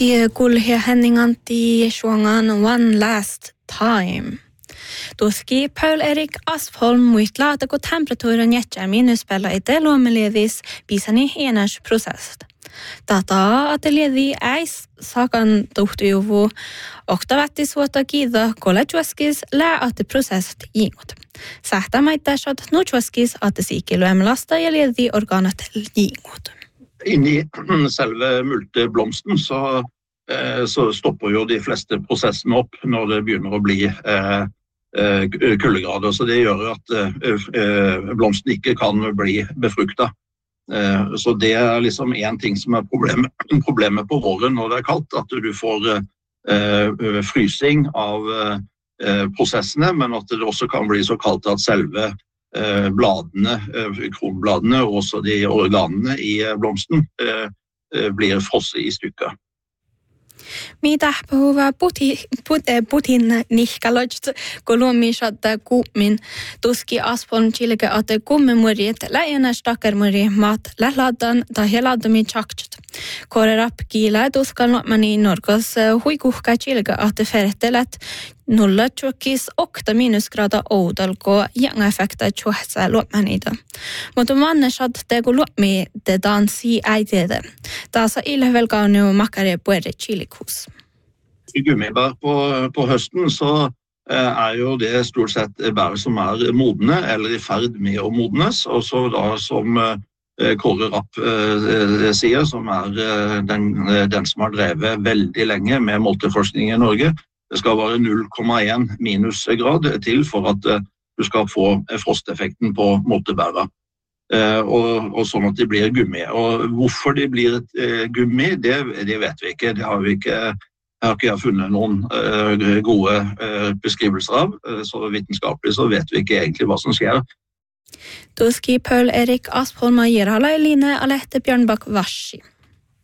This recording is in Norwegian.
Die gulhe henninganti shuangan one last time. Doski Paul-Erik Aspholm muitlata ko temperaturen jätjar minuspella i delomelevis bisani eners prosess. Data at levi eis sakan tohtujuvu oktavatti suota kiida kollejuaskis lää at prosesset jingot. Sähtä maittasat nujuaskis at sikiluem lasta ja levi organet jingot. Inni selve multeblomsten så stopper jo de fleste prosessene opp når det begynner å bli kuldegrader, så det gjør at blomsten ikke kan bli befruktet. Så det liksom en ting som problemet på våren når det kaldt, at du får frysing av prosessene, men at det også kan bli så kaldt at selve bladene, kronbladene og også de organene i blomsten blir frosset i stykker. Mitä puhuva Putin nihkalojt kolumishat kuumin tuski Aspholm chilke at kummemuriet läjänä stakkermuri mat lähladan ta heladumi chakcht. Korerap kila tuskan lopmani norkos huikuhka chilke at fertelet 0,8 minusgrader oudalko janga effekta chuhsa lopmanida. Mutta manneshat tegu lopmi de dansi äitede. Taasa ilhevelkaunu makare puere chilikus. I gummibær på høsten så jo det stort sett bær som modne eller i ferd med å modnes, og så da som Kåre Rapp sier, som den som har drevet veldig lenge med molteforskning i Norge. Det skal være 0,1 minusgrad til for at du skal få frosteffekten på moltebæra. Og sånn at de blir gummi. Og hvorfor de blir gummi, det vet vi ikke. Det har ikke jeg funnet noen gode beskrivelser av. Så vitenskapelig så vet vi ikke egentlig hva som skjer. Tuski Paul-Erik Aspholm gir halva Eline Alette Bjørnbakk Varsi.